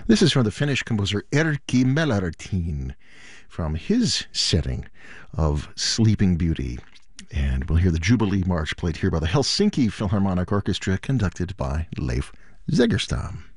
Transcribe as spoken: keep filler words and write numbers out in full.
This is from the Finnish composer Erkki Melartin from his setting of Sleeping Beauty. And we'll hear the Jubilee March played here by the Helsinki Philharmonic Orchestra, conducted by Leif Zegerstam.